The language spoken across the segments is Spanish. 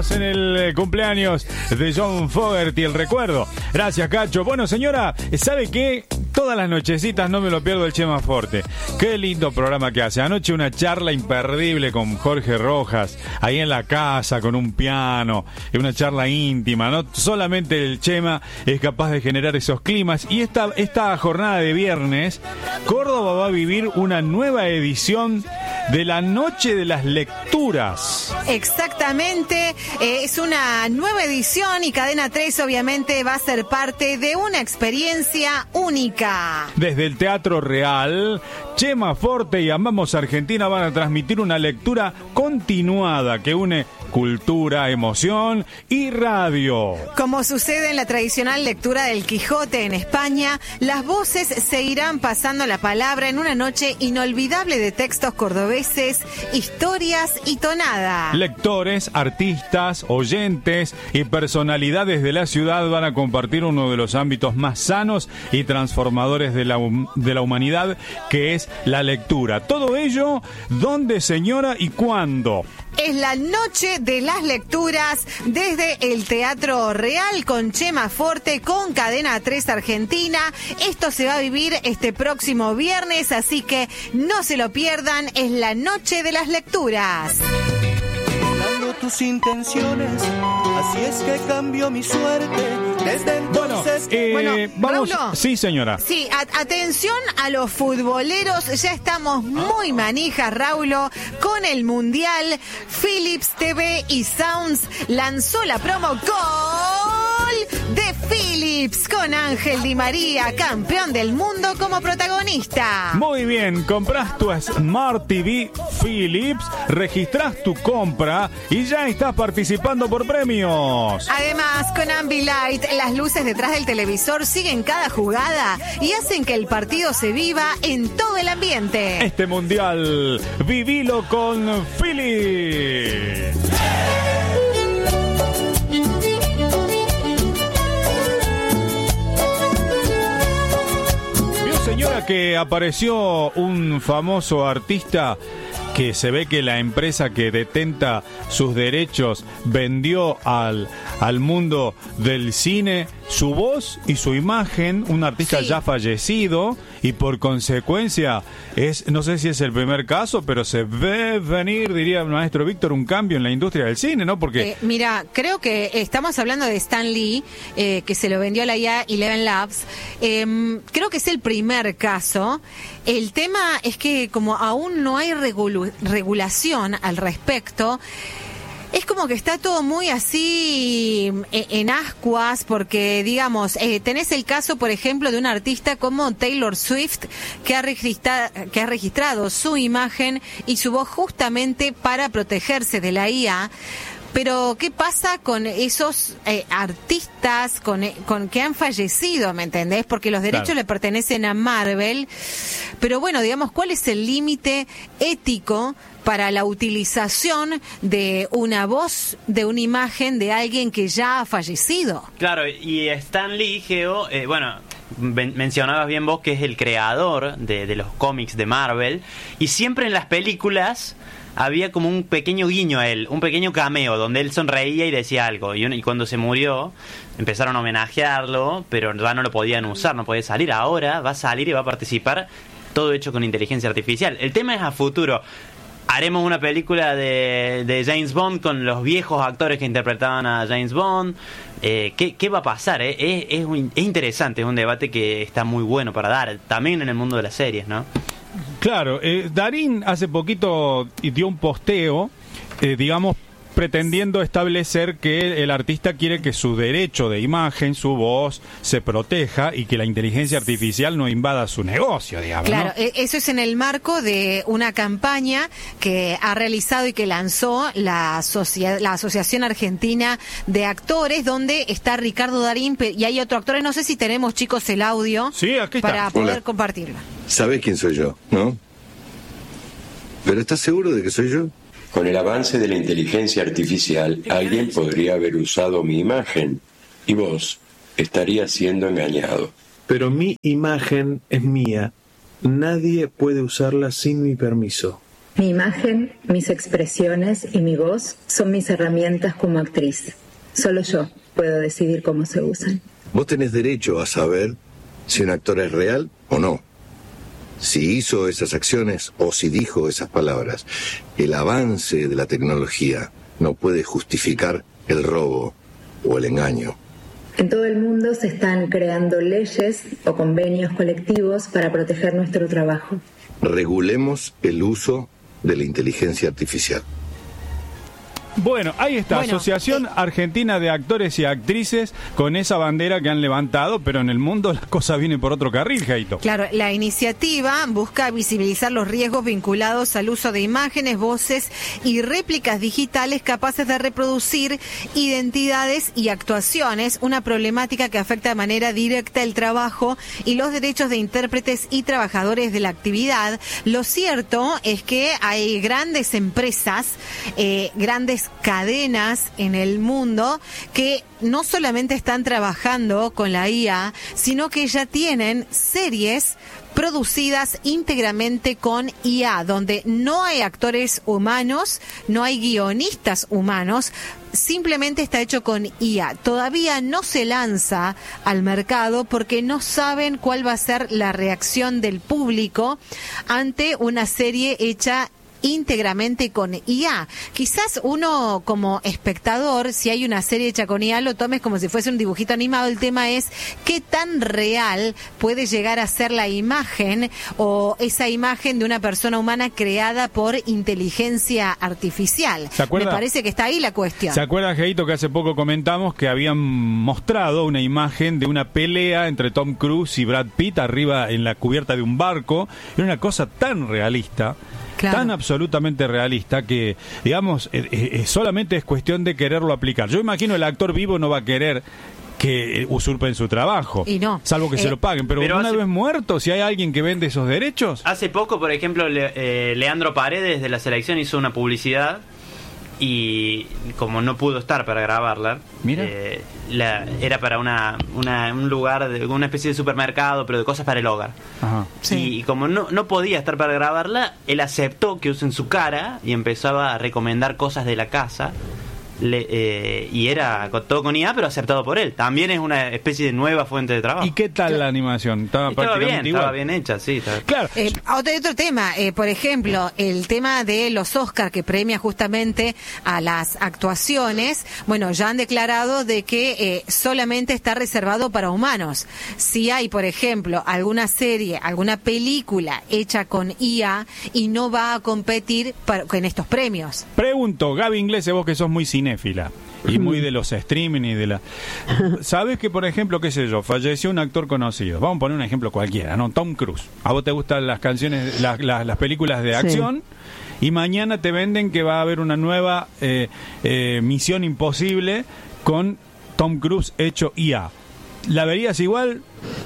Estamos en el cumpleaños de John Fogerty, el recuerdo. Gracias, Cacho. Bueno, señora, ¿sabe qué? Todas las nochecitas no me lo pierdo el Chema Forte. Qué lindo programa que hace. Anoche una charla imperdible con Jorge Rojas, ahí en la casa, con un piano, una charla íntima, ¿no? Solamente el Chema es capaz de generar esos climas. Y esta jornada de viernes, Córdoba va a vivir una nueva edición de la Noche de las Lecturas. Exactamente, es una nueva edición y Cadena 3 obviamente va a ser parte de una experiencia única. Desde el Teatro Real, Chema Forte y Amamos Argentina van a transmitir una lectura continuada que une cultura, emoción y radio. Como sucede en la tradicional lectura del Quijote en España, las voces seguirán pasando la palabra en una noche inolvidable de textos cordobeses, historias y tonadas. Lectores, artistas, oyentes y personalidades de la ciudad van a compartir uno de los ámbitos más sanos y transformadores de la humanidad, que es la lectura. Todo ello, ¿dónde, señora, y cuándo? Es la Noche de las Lecturas desde el Teatro Real con Chema Forte, con Cadena 3 Argentina. Esto se va a vivir este próximo viernes, así que no se lo pierdan. Es la Noche de las Lecturas. Tus intenciones, así es que cambió mi suerte desde entonces. Vamos. Raulo, sí, señora. Sí, atención a los futboleros, ya estamos muy manijas, Raulo, con el Mundial. Philips TV y Sounds lanzó la promo Gol de Philips con Ángel Di María, campeón del mundo, como protagonista. Muy bien, compras tu Smart TV Philips, registras tu compra y ya estás participando por premios. Además, con Ambilight, las luces detrás del televisor siguen cada jugada y hacen que el partido se viva en todo el ambiente. Este mundial, vivilo con Philips. Vio, señora, que apareció un famoso artista que se ve que la empresa que detenta sus derechos vendió al mundo del cine su voz y su imagen, un artista ya fallecido, y por consecuencia no sé si es el primer caso, pero se ve venir, diría el maestro Víctor, un cambio en la industria del cine, ¿no? Porque mira, creo que estamos hablando de Stan Lee, que se lo vendió a la IA Eleven Labs. Creo que es el primer caso. El tema es que como aún no hay regulación al respecto, es como que está todo muy así en ascuas, porque digamos, tenés el caso, por ejemplo, de un artista como Taylor Swift, que ha registrado su imagen y su voz justamente para protegerse de la IA. Pero, ¿qué pasa con esos artistas con que han fallecido, me entendés? Porque los derechos le pertenecen a Marvel. Pero bueno, digamos, ¿cuál es el límite ético para la utilización de una voz, de una imagen de alguien que ya ha fallecido? Claro, y Stan Lee, Geo, mencionabas bien vos que es el creador de los cómics de Marvel, y siempre en las películas había como un pequeño guiño a él, un pequeño cameo donde él sonreía y decía algo, y cuando se murió empezaron a homenajearlo, pero ya no lo podían usar, no podía salir. Ahora va a salir y va a participar, todo hecho con inteligencia artificial. El tema es a futuro. Haremos una película de James Bond con los viejos actores que interpretaban a James Bond. ¿Qué va a pasar? Es interesante, es un debate que está muy bueno para dar, también en el mundo de las series, ¿no? Claro, Darín hace poquito dio un posteo, digamos, pretendiendo establecer que el artista quiere que su derecho de imagen, su voz, se proteja y que la inteligencia artificial no invada su negocio, digamos. Claro, ¿no? Eso es en el marco de una campaña que ha realizado y que lanzó la Asociación Argentina de Actores, donde está Ricardo Darín y hay otro actor. No sé si tenemos, chicos, el audio para poder compartirlo. ¿Sabés quién soy yo, no? ¿Pero estás seguro de que soy yo? Con el avance de la inteligencia artificial, alguien podría haber usado mi imagen y vos estarías siendo engañado. Pero mi imagen es mía. Nadie puede usarla sin mi permiso. Mi imagen, mis expresiones y mi voz son mis herramientas como actriz. Solo yo puedo decidir cómo se usan. Vos tenés derecho a saber si un actor es real o no. Si hizo esas acciones o si dijo esas palabras. El avance de la tecnología no puede justificar el robo o el engaño. En todo el mundo se están creando leyes o convenios colectivos para proteger nuestro trabajo. Regulemos el uso de la inteligencia artificial. Bueno, ahí está, Asociación Argentina de Actores y Actrices, con esa bandera que han levantado, pero en el mundo las cosas vienen por otro carril, Jaito. Claro, la iniciativa busca visibilizar los riesgos vinculados al uso de imágenes, voces y réplicas digitales capaces de reproducir identidades y actuaciones, una problemática que afecta de manera directa el trabajo y los derechos de intérpretes y trabajadores de la actividad. Lo cierto es que hay grandes empresas, grandes cadenas en el mundo que no solamente están trabajando con la IA, sino que ya tienen series producidas íntegramente con IA, donde no hay actores humanos, no hay guionistas humanos, simplemente está hecho con IA. Todavía no se lanza al mercado porque no saben cuál va a ser la reacción del público ante una serie hecha íntegramente con IA. Quizás uno como espectador, si hay una serie hecha con IA, lo tomes como si fuese un dibujito animado. El tema es qué tan real puede llegar a ser la imagen o esa imagen de una persona humana creada por inteligencia artificial. Me parece que está ahí la cuestión. ¿Se acuerdan, Geito, que hace poco comentamos que habían mostrado una imagen de una pelea entre Tom Cruise y Brad Pitt arriba en la cubierta de un barco? Era una cosa tan realista. Claro. Tan absolutamente realista que, digamos, solamente es cuestión de quererlo aplicar. Yo imagino el actor vivo no va a querer que usurpen su trabajo, y no, salvo que se lo paguen, pero una vez muerto, si hay alguien que vende esos derechos. Hace poco, por ejemplo, Leandro Paredes de la selección hizo una publicidad y como no pudo estar para grabarla, era para un lugar, una especie de supermercado, pero de cosas para el hogar. Ajá. Sí. Y como no podía estar para grabarla, él aceptó que usen su cara y empezaba a recomendar cosas de la casa. Y era todo con IA, pero aceptado por él. También es una especie de nueva fuente de trabajo. ¿Y qué tal la animación? Estaba bien hecha, sí. Claro. Otro tema, por ejemplo, el tema de los Oscar, que premia justamente a las actuaciones. Bueno, ya han declarado de que solamente está reservado para humanos. Si hay, por ejemplo, alguna serie, alguna película hecha con IA y no va a competir en estos premios. Pregunto, Gaby Inglés, vos que sos muy cinéfila y muy de los streaming y de la... ¿Sabes que, por ejemplo, qué sé yo, falleció un actor conocido? Vamos a poner un ejemplo cualquiera, ¿no? Tom Cruise. A vos te gustan las canciones, las películas de acción, y mañana te venden que va a haber una nueva Misión Imposible con Tom Cruise hecho IA. ¿La verías igual?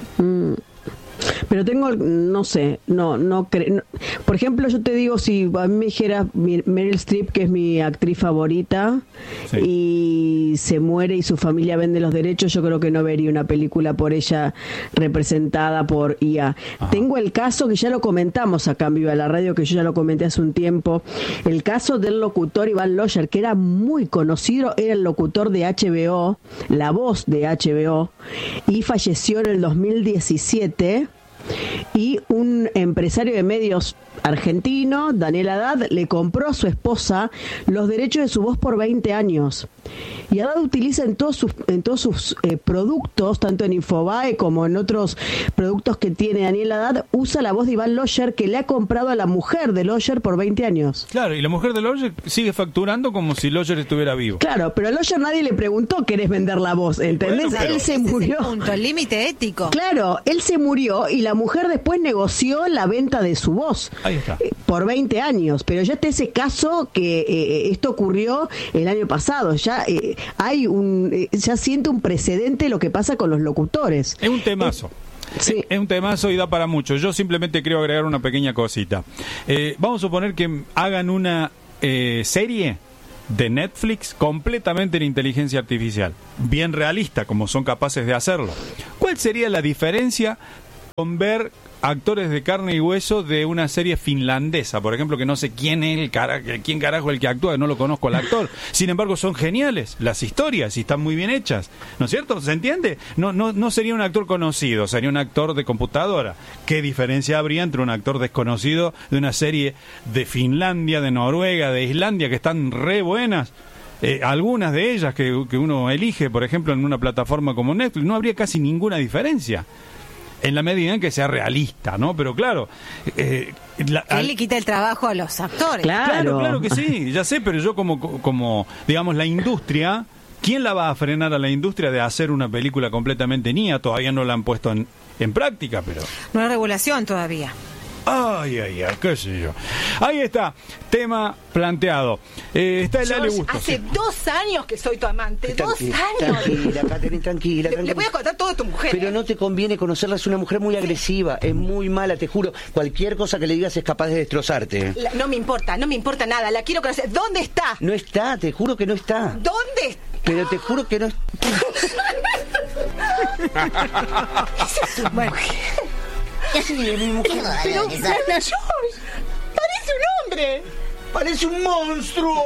Pero tengo, no sé, no creo. Por ejemplo, yo te digo, si a mí me dijera Meryl Streep, que es mi actriz favorita, y se muere y su familia vende los derechos, yo creo que no vería una película por ella representada por IA. Ajá. Tengo el caso que ya lo comentamos acá en Viva la Radio, que yo ya lo comenté hace un tiempo, el caso del locutor Iván Loyer, que era muy conocido, era el locutor de HBO, la voz de HBO, y falleció en el 2017. Y un empresario de medios argentino, Daniel Haddad, le compró a su esposa los derechos de su voz por 20 años. Y Haddad utiliza en todos sus productos, tanto en Infobae como en otros productos que tiene Daniel Haddad, usa la voz de Iván Loyer, que le ha comprado a la mujer de Loyer por 20 años. Claro, y la mujer de Loyer sigue facturando como si Loyer estuviera vivo. Claro, pero a Loyer nadie le preguntó, ¿querés vender la voz? ¿Entendés? Bueno, pero él se murió. El límite ético. Claro, él se murió y la mujer después negoció la venta de su voz. Ahí está. Por 20 años, pero ya está ese caso que esto ocurrió el año pasado. Ya ya siente un precedente lo que pasa con los locutores. Es un temazo. Sí. Es un temazo y da para mucho. Yo simplemente quiero agregar una pequeña cosita. Vamos a suponer que hagan una serie de Netflix completamente en inteligencia artificial, bien realista, como son capaces de hacerlo. ¿Cuál sería la diferencia con ver actores de carne y hueso de una serie finlandesa, por ejemplo, que no sé quién es quién carajo es el que actúa, no lo conozco al actor. Sin embargo, son geniales las historias y están muy bien hechas, ¿no es cierto? ¿Se entiende? No sería un actor conocido, sería un actor de computadora. ¿Qué diferencia habría entre un actor desconocido de una serie de Finlandia, de Noruega, de Islandia, que están re buenas? Algunas de ellas que uno elige, por ejemplo, en una plataforma como Netflix, no habría casi ninguna diferencia. En la medida en que sea realista, ¿no? Pero claro... él le quita el trabajo a los actores. Claro que sí, ya sé, pero yo como digamos, la industria... ¿Quién la va a frenar a la industria de hacer una película completamente niña? Todavía no la han puesto en práctica, pero... No hay regulación todavía. Ay, qué sé yo. Ahí está, tema planteado. Está el Ale Bustos. Hace 2 años que soy tu amante. 2 años. Tranquila, Catherine, tranquila. Le voy a contar todo a tu mujer. Pero no te conviene conocerla, es una mujer muy agresiva, es muy mala, te juro. Cualquier cosa que le digas es capaz de destrozarte. No me importa nada, la quiero conocer. ¿Dónde está? No está, te juro que no está. ¿Dónde está? Pero te juro que no está. Bueno. Sí, es mi mujer. Pero, George, parece un hombre. Parece un monstruo.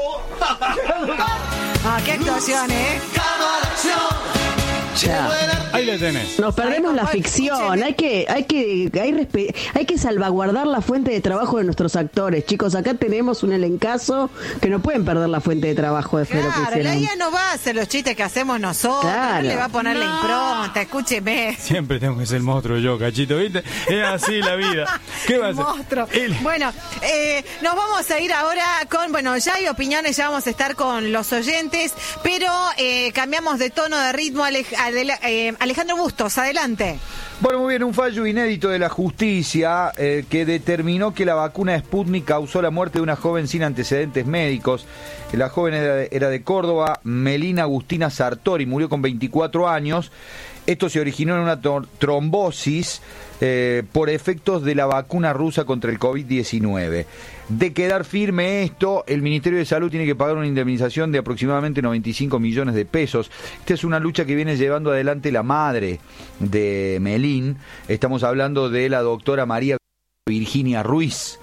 Qué actuación, Ahí le tenés. Nos perdemos la ficción. Hay que salvaguardar la fuente de trabajo de nuestros actores. Chicos, acá tenemos un elencazo que no pueden perder la fuente de trabajo de Fero. Claro, la IA no va a hacer los chistes que hacemos nosotros. Claro. No le va a poner la impronta, escúcheme. Siempre tengo que ser el monstruo yo, Cachito, ¿viste? Es así la vida. ¿Qué va a ser? Monstruo. Bueno, nos vamos a ir ahora con, ya hay opiniones, ya vamos a estar con los oyentes, pero cambiamos de tono, de ritmo. Alejandro Bustos, adelante. Bueno, muy bien, un fallo inédito de la justicia que determinó que la vacuna Sputnik causó la muerte de una joven sin antecedentes médicos. La joven era de Córdoba, Melina Agustina Sartori, murió con 24 años. Esto se originó en una trombosis por efectos de la vacuna rusa contra el COVID-19. De quedar firme esto, el Ministerio de Salud tiene que pagar una indemnización de aproximadamente 95 millones de pesos. Esta es una lucha que viene llevando adelante la madre de Melín. Estamos hablando de la doctora María Virginia Ruiz.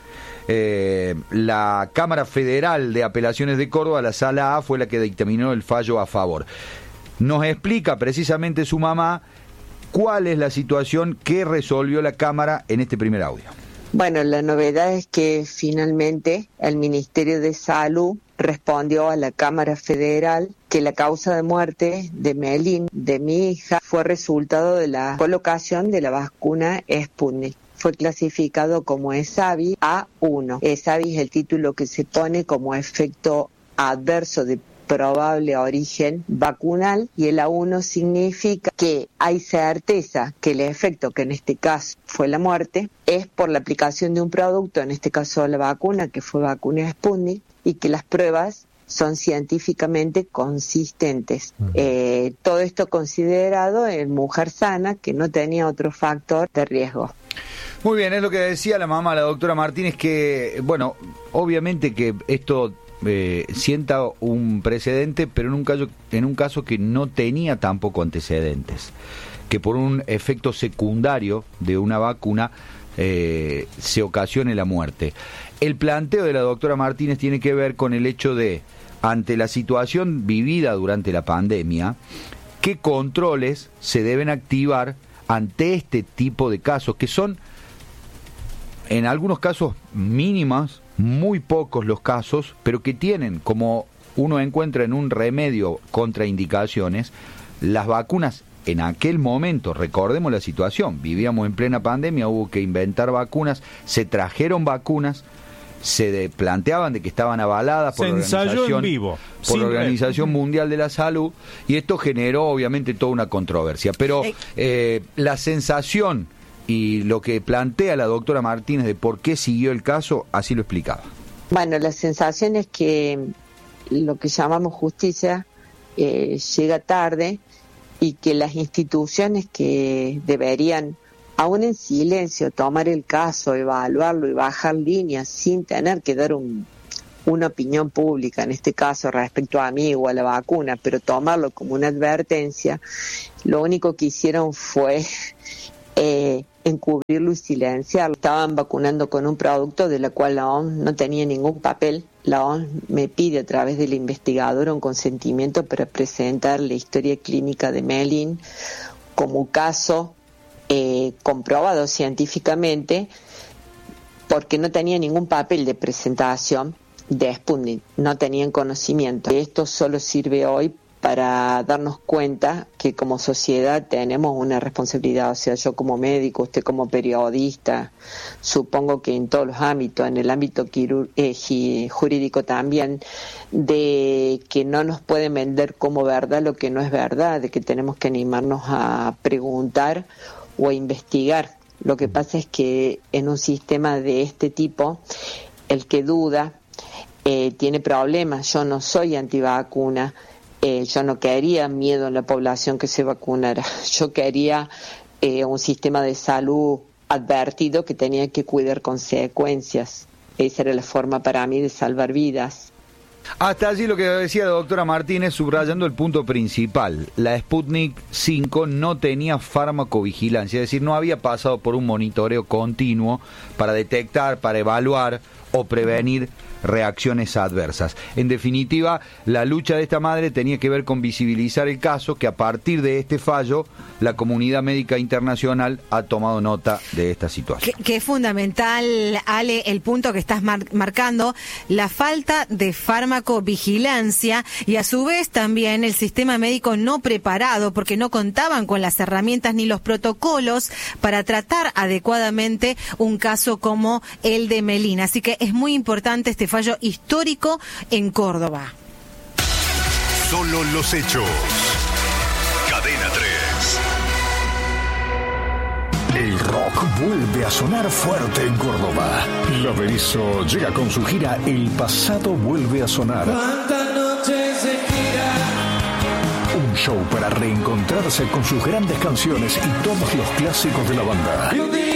La Cámara Federal de Apelaciones de Córdoba, la Sala A, fue la que dictaminó el fallo a favor. Nos explica precisamente su mamá cuál es la situación que resolvió la Cámara en este primer audio. Bueno, la novedad es que finalmente el Ministerio de Salud respondió a la Cámara Federal que la causa de muerte de Melín, de mi hija, fue resultado de la colocación de la vacuna Sputnik. Fue clasificado como ESAVI A1. ESAVI es el título que se pone como efecto adverso de probable origen vacunal, y el A1 significa que hay certeza que el efecto, que en este caso fue la muerte, es por la aplicación de un producto, en este caso la vacuna, que fue vacuna Sputnik, y que las pruebas son científicamente consistentes. Todo esto considerado en mujer sana que no tenía otro factor de riesgo. Muy bien, es lo que decía la mamá, la doctora Martínez, que, obviamente que esto sienta un precedente, pero en un caso que no tenía tampoco antecedentes, que por un efecto secundario de una vacuna se ocasione la muerte. El planteo de la doctora Martínez tiene que ver con el hecho de, ante la situación vivida durante la pandemia, qué controles se deben activar ante este tipo de casos, que son en algunos casos mínimas, muy pocos los casos, pero que tienen, como uno encuentra en un remedio, contraindicaciones. Las vacunas en aquel momento, recordemos la situación, vivíamos en plena pandemia, hubo que inventar vacunas, se trajeron vacunas, se planteaban de que estaban avaladas por la Organización Mundial de la Salud, y esto generó obviamente toda una controversia, pero la sensación y lo que plantea la doctora Martínez de por qué siguió el caso, así lo explicaba. Bueno, la sensación es que lo que llamamos justicia llega tarde, y que las instituciones que deberían, aún en silencio, tomar el caso, evaluarlo y bajar líneas sin tener que dar una opinión pública, en este caso respecto a mí o a la vacuna, pero tomarlo como una advertencia, lo único que hicieron fue encubrirlo y silenciarlo. Estaban vacunando con un producto de la cual la OMS no tenía ningún papel. La OMS me pide a través del investigador un consentimiento para presentar la historia clínica de Melin como caso comprobado científicamente, porque no tenía ningún papel de presentación de Sputnik, no tenían conocimiento. Esto solo sirve hoy para darnos cuenta que como sociedad tenemos una responsabilidad, o sea, yo como médico, usted como periodista, supongo que en todos los ámbitos, en el ámbito jurídico también, de que no nos pueden vender como verdad lo que no es verdad, de que tenemos que animarnos a preguntar o a investigar. Lo que pasa es que en un sistema de este tipo, el que duda tiene problemas. Yo no soy antivacuna, yo no quería miedo en la población que se vacunara. Yo quería un sistema de salud advertido que tenía que cuidar consecuencias. Esa era la forma para mí de salvar vidas. Hasta allí lo que decía la doctora Martínez, subrayando el punto principal. La Sputnik 5 no tenía farmacovigilancia, es decir, no había pasado por un monitoreo continuo para detectar, para evaluar o prevenir reacciones adversas. En definitiva, la lucha de esta madre tenía que ver con visibilizar el caso, que a partir de este fallo la comunidad médica internacional ha tomado nota de esta situación. Que es fundamental, Ale, el punto que estás marcando, la falta de farmacovigilancia y a su vez también el sistema médico no preparado, porque no contaban con las herramientas ni los protocolos para tratar adecuadamente un caso como el de Melin. Así que es muy importante este fallo histórico en Córdoba. Solo los hechos. Cadena 3. El rock vuelve a sonar fuerte en Córdoba. La Berizo llega con su gira El pasado vuelve a sonar. ¿Cuántas noches de gira? Un show para reencontrarse con sus grandes canciones y todos los clásicos de la banda.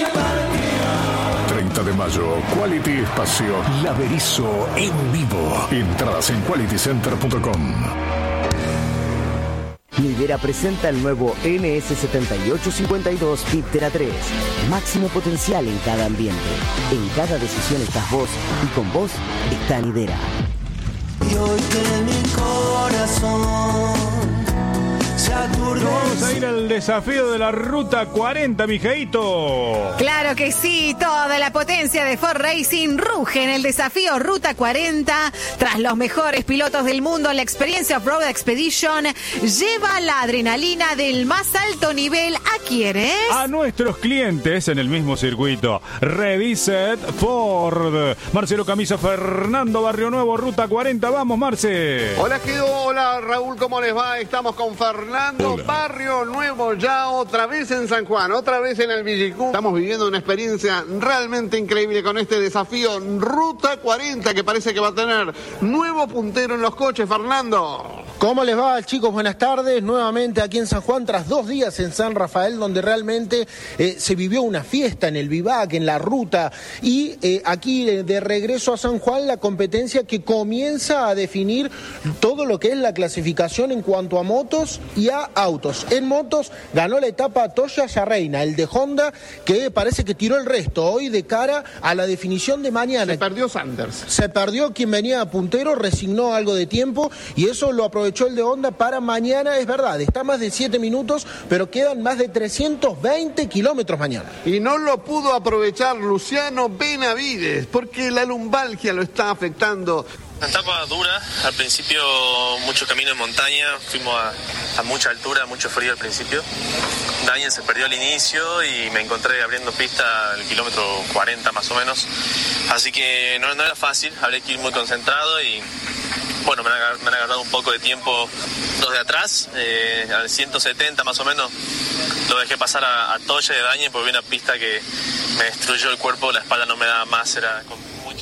30 de mayo, Quality Espacio, La Berizo en vivo. Entradas en qualitycenter.com. Nidera presenta el nuevo NS7852 Viptera 3. Máximo potencial en cada ambiente. En cada decisión estás vos y con vos está Nidera. Y hoy que mi corazón se aturde. Vamos a ir al desafío de la Ruta 40, mijeito. Claro que sí, toda la potencia de Ford Racing ruge en el desafío Ruta 40. Tras los mejores pilotos del mundo, la experiencia Off-Road Expedition lleva la adrenalina del más alto nivel. ¿A quiénes? A nuestros clientes en el mismo circuito. Reviset Ford. Marcelo Camisa, Fernando Barrio Nuevo, Ruta 40. Vamos, Marce. Hola, Guido. Hola, Raúl. ¿Cómo les va? Estamos con Fernando. Hola. Barrio Nuevo, ya otra vez en San Juan, otra vez en el Villicú. Estamos viviendo una experiencia realmente increíble con este desafío Ruta 40, que parece que va a tener nuevo puntero en los coches. Fernando. ¿Cómo les va, chicos? Buenas tardes. Nuevamente aquí en San Juan, tras 2 días en San Rafael, donde realmente se vivió una fiesta en el Vivac, en la ruta. Y aquí de regreso a San Juan, la competencia que comienza a definir todo lo que es la clasificación en cuanto a motos y a autos. En motos ganó la etapa Toya Yarreina, el de Honda, que parece que tiró el resto hoy de cara a la definición de mañana. Se perdió Sanders. Se perdió quien venía puntero, resignó algo de tiempo y eso lo aprovechó el de Honda para mañana. Es verdad, está más de 7 minutos, pero quedan más de 320 kilómetros mañana. Y no lo pudo aprovechar Luciano Benavides, porque la lumbalgia lo está afectando. Una etapa dura, al principio mucho camino en montaña, fuimos a mucha altura, mucho frío al principio. Daniel se perdió al inicio y me encontré abriendo pista al kilómetro 40 más o menos. Así que no era fácil, habré que ir muy concentrado y bueno, me han agarrado un poco de tiempo los de atrás, al 170 más o menos. Lo dejé pasar a Toya de Daniel porque vi una pista que me destruyó el cuerpo, la espalda no me daba más, era con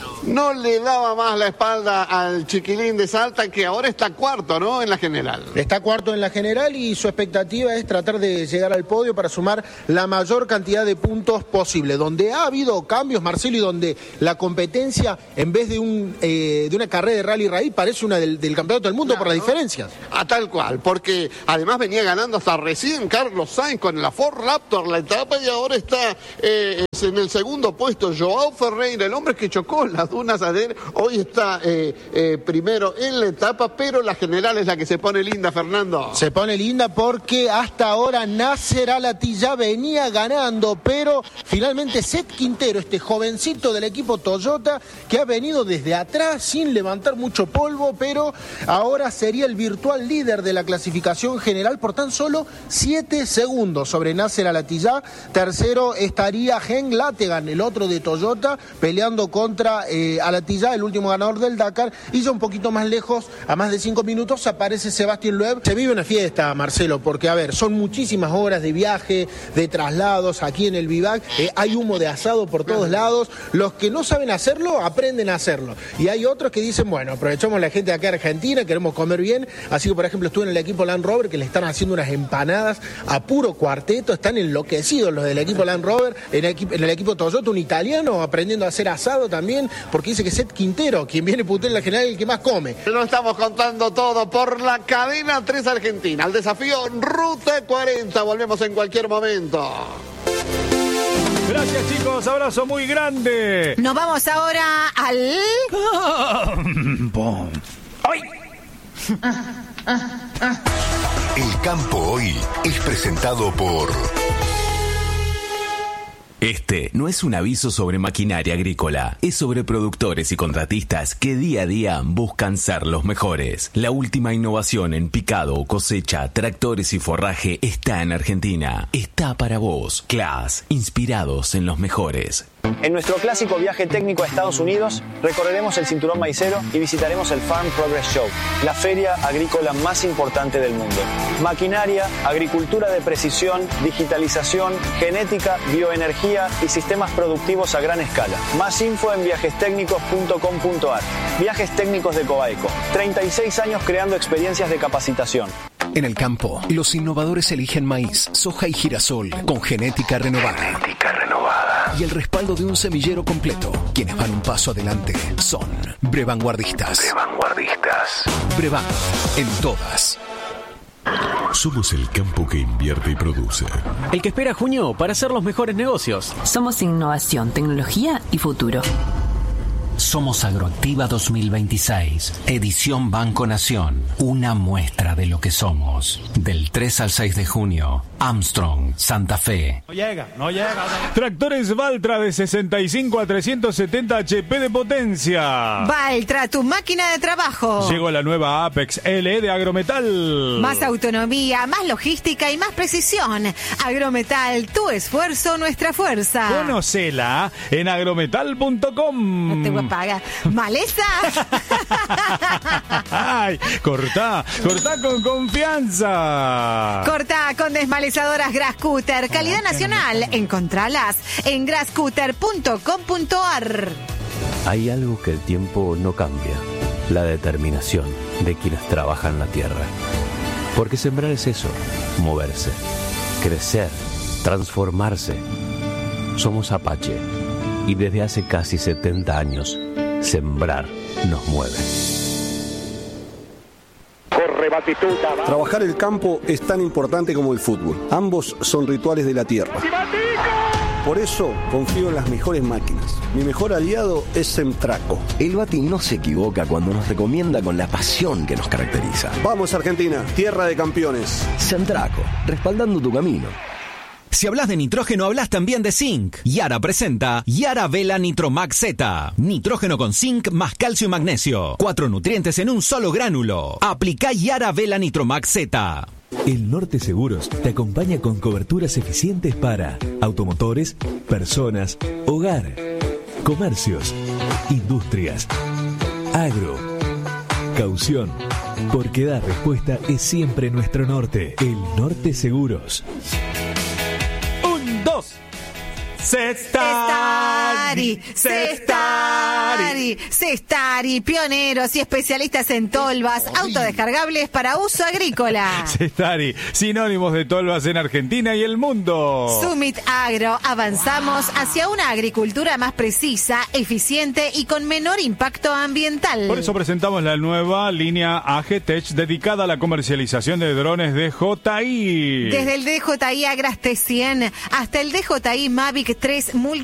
no le daba más la espalda al chiquilín de Salta, que ahora está cuarto, ¿no?, en la general. Está cuarto en la general y su expectativa es tratar de llegar al podio para sumar la mayor cantidad de puntos posible. Donde ha habido cambios, Marcelo, y donde la competencia, en vez de una carrera de rally raid, parece una del campeonato del mundo, claro, por las diferencias. A tal cual, porque además venía ganando hasta recién Carlos Sainz con la Ford Raptor la etapa, y ahora está en el segundo puesto Joao Ferreira, el hombre que chocó las dunas ayer, hoy está primero en la etapa, pero la general es la que se pone linda, Fernando. Se pone linda porque hasta ahora Nasser Al-Attiyah venía ganando, pero finalmente Seth Quintero, este jovencito del equipo Toyota, que ha venido desde atrás sin levantar mucho polvo, pero ahora sería el virtual líder de la clasificación general por tan solo 7 segundos sobre Nasser Al-Attiyah. Tercero estaría Henk Lategan, el otro de Toyota, peleando contra Al-Attiyah, el último ganador del Dakar. Y ya un poquito más lejos, a más de 5 minutos, aparece Sebastián Loeb. Se vive una fiesta, Marcelo, porque a ver, son muchísimas horas de viaje, de traslados aquí en el Vivac, hay humo de asado por todos lados. Los que no saben hacerlo, aprenden a hacerlo. Y hay otros que dicen, bueno, aprovechamos la gente de acá de Argentina, queremos comer bien. Así que, por ejemplo, estuve en el equipo Land Rover, que le están haciendo unas empanadas a puro cuarteto, están enloquecidos los del equipo Land Rover. En el equipo Toyota, un italiano aprendiendo a hacer asado también, porque dice que Seth Quintero, quien viene putear en la general, es el que más come. Lo estamos contando todo por la cadena 3 Argentina, el desafío Ruta 40. Volvemos en cualquier momento. Gracias, chicos, abrazo muy grande. Nos vamos ahora al... ¡Ay! El campo hoy es presentado por... Este no es un aviso sobre maquinaria agrícola, es sobre productores y contratistas que día a día buscan ser los mejores. La última innovación en picado, cosecha, tractores y forraje está en Argentina. Está para vos. Claas, inspirados en los mejores. En nuestro clásico viaje técnico a Estados Unidos, recorreremos el cinturón maicero y visitaremos el Farm Progress Show, la feria agrícola más importante del mundo. Maquinaria, agricultura de precisión, digitalización, genética, bioenergía y sistemas productivos a gran escala. Más info en viajestecnicos.com.ar. Viajes Técnicos de Cobaeco. 36 años creando experiencias de capacitación. En el campo, los innovadores eligen maíz, soja y girasol con genética renovada. Y el respaldo de un semillero completo. Quienes van un paso adelante son Brevanguardistas. Brevan, en todas. Somos el campo que invierte y produce. El que espera junio para hacer los mejores negocios. Somos innovación, tecnología y futuro. Somos Agroactiva 2026, edición Banco Nación, una muestra de lo que somos. Del 3 al 6 de junio, Armstrong, Santa Fe. No llega. Tractores Valtra de 65 a 370 HP de potencia. Valtra, tu máquina de trabajo. Llegó la nueva Apex L de Agrometal. Más autonomía, más logística y más precisión. Agrometal, tu esfuerzo, nuestra fuerza. Conocela en agrometal.com. No te voy a pagar. ¿Maleza? Ay, cortá con confianza. Cortá con desmalezadoras Grascutter, calidad nacional. Encontralas en grascutter.com.ar. Hay algo que el tiempo no cambia: la determinación de quienes trabajan la tierra. Porque sembrar es eso, moverse, crecer, transformarse. Somos Apache y desde hace casi 70 años, sembrar nos mueve. Trabajar el campo es tan importante como el fútbol. Ambos son rituales de la tierra. Por eso confío en las mejores máquinas. Mi mejor aliado es Semtraco. El Bati no se equivoca cuando nos recomienda con la pasión que nos caracteriza. Vamos Argentina, tierra de campeones. Semtraco, respaldando tu camino. Si hablas de nitrógeno, hablas también de zinc. Yara presenta Yara Vela Nitromax Z. Nitrógeno con zinc más calcio y magnesio. 4 nutrientes en un solo gránulo. Aplica Yara Vela Nitromax Z. El Norte Seguros te acompaña con coberturas eficientes para automotores, personas, hogar, comercios, industrias, agro, caución. Porque dar respuesta es siempre nuestro norte. El Norte Seguros. Se está Cestari, pioneros y especialistas en tolvas, autodescargables para uso agrícola. Cestari, sinónimos de tolvas en Argentina y el mundo. Summit Agro, avanzamos hacia una agricultura más precisa, eficiente y con menor impacto ambiental. Por eso presentamos la nueva línea AG-Tech dedicada a la comercialización de drones DJI. Desde el DJI Agras T100 hasta el DJI Mavic 3